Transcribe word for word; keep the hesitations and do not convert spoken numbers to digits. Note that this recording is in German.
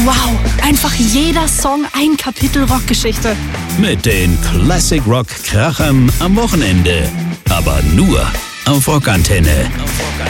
Wow, einfach jeder Song ein Kapitel Rockgeschichte. Mit den Classic Rock Krachern am Wochenende. Aber nur auf Rockantenne.